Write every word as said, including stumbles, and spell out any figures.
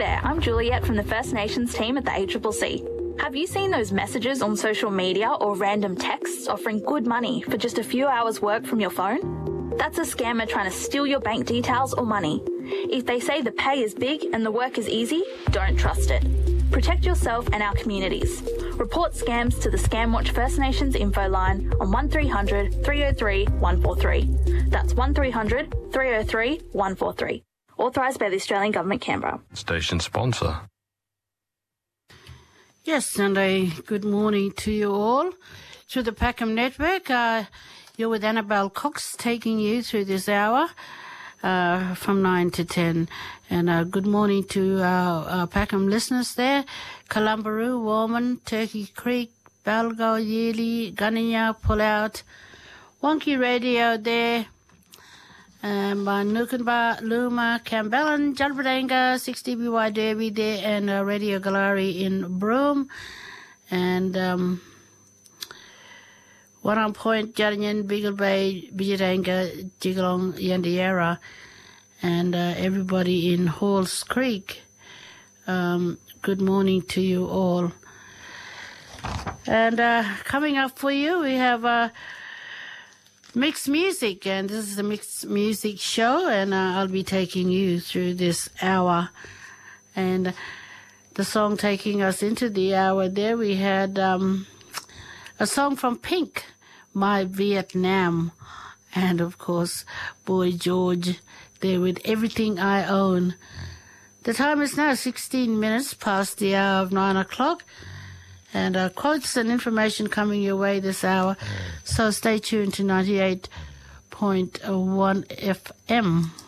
there, I'm Juliet from the First Nations team at the A C C C. Have you seen those messages on social media or random texts offering good money for just a few hours work from your phone? That's a scammer trying to steal your bank details or money. If they say the pay is big and the work is easy, don't trust it. Protect yourself and our communities. Report scams to the Scamwatch First Nations info line on one three hundred, three oh three, one four three. That's one three hundred, three oh three, one four three. Authorised by the Australian Government, Canberra. Station sponsor. Yes, and a good morning to you all. Through the Packham Network, uh, you're with Annabelle Cox taking you through this hour uh, from nine to ten. And uh, good morning to our, our Packham listeners there. Kalumburu, Warman, Turkey Creek, Balgo, Yearly, Gunniya, Pullout, Wonky Radio there. Um, uh, Nukunba, Luma, Campbellan, Jalbadanga, six D B Y Derby there, and uh, Radio Galari in Broome, and um, One on Point, Jardinian, Beagle Bay, Bijadanga, Jigalong, Yandiera, and uh, everybody in Halls Creek. Um, good morning to you all. And uh, coming up for you, we have Uh, Mixed music, and this is the Mixed Music Show, and uh, I'll be taking you through this hour. And the song taking us into the hour there, we had um, a song from Pink, My Vietnam, and of course Boy George there with Everything I Own. The time is now sixteen minutes past the hour of nine o'clock. And uh, quotes and information coming your way this hour. So stay tuned to ninety-eight point one F M.